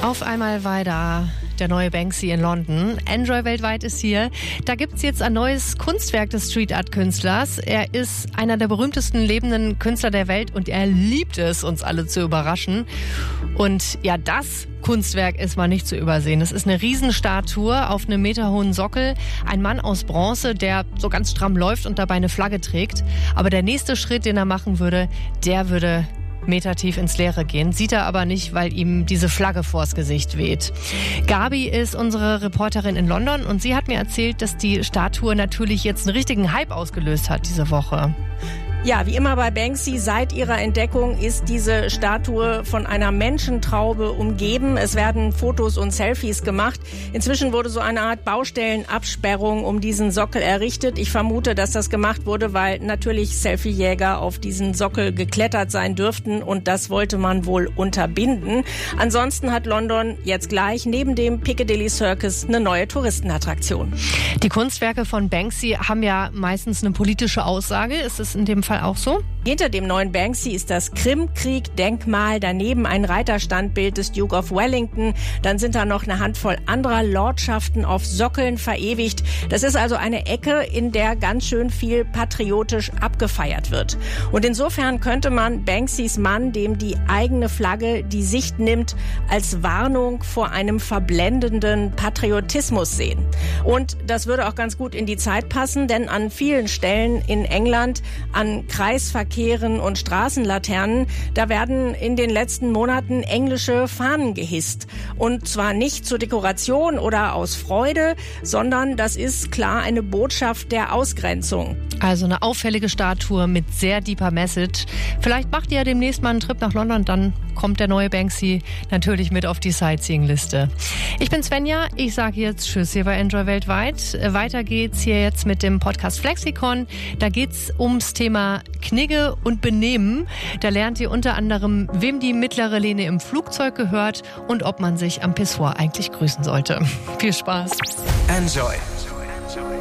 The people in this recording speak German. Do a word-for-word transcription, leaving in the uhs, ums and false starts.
Auf einmal war da der neue Banksy in London. Enjoy weltweit ist hier. Da gibt's jetzt ein neues Kunstwerk des Street Art Künstlers. Er ist einer der berühmtesten lebenden Künstler der Welt und er liebt es, uns alle zu überraschen. Und ja, das Kunstwerk ist mal nicht zu übersehen. Es ist eine Riesenstatue auf einem meterhohen Sockel. Ein Mann aus Bronze, der so ganz stramm läuft und dabei eine Flagge trägt. Aber der nächste Schritt, den er machen würde, der würde metertief ins Leere gehen. Sieht er aber nicht, weil ihm diese Flagge vors Gesicht weht. Gabi ist unsere Reporterin in London und sie hat mir erzählt, dass die Statue natürlich jetzt einen richtigen Hype ausgelöst hat diese Woche. Ja, wie immer bei Banksy, seit ihrer Entdeckung ist diese Statue von einer Menschentraube umgeben. Es werden Fotos und Selfies gemacht. Inzwischen wurde so eine Art Baustellenabsperrung um diesen Sockel errichtet. Ich vermute, dass das gemacht wurde, weil natürlich Selfiejäger auf diesen Sockel geklettert sein dürften und das wollte man wohl unterbinden. Ansonsten hat London jetzt gleich neben dem Piccadilly Circus eine neue Touristenattraktion. Die Kunstwerke von Banksy haben ja meistens eine politische Aussage. Ist es in dem Fall auch so? Hinter dem neuen Banksy ist das Krimkrieg-Denkmal, daneben ein Reiterstandbild des Duke of Wellington. Dann sind da noch eine Handvoll anderer Lordschaften auf Sockeln verewigt. Das ist also eine Ecke, in der ganz schön viel patriotisch abgefeiert wird. Und insofern könnte man Banksys Mann, dem die eigene Flagge die Sicht nimmt, als Warnung vor einem verblendenden Patriotismus sehen. Und das würde auch ganz gut in die Zeit passen, denn an vielen Stellen in England, an Kreisverkehren und Straßenlaternen, da werden in den letzten Monaten englische Fahnen gehisst. Und zwar nicht zur Dekoration oder aus Freude, sondern das ist klar eine Botschaft der Ausgrenzung. Also eine auffällige Statue mit sehr deeper Message. Vielleicht macht ihr ja demnächst mal einen Trip nach London, dann kommt der neue Banksy natürlich mit auf die Sightseeing-Liste. Ich bin Svenja, ich sage jetzt Tschüss hier bei Enjoy weltweit. Weiter geht's hier jetzt mit dem Podcast Flexikon. Da geht's ums Thema Knigge und Benehmen. Da lernt ihr unter anderem, wem die mittlere Lehne im Flugzeug gehört und ob man sich am Pissoir eigentlich grüßen sollte. Viel Spaß. Enjoy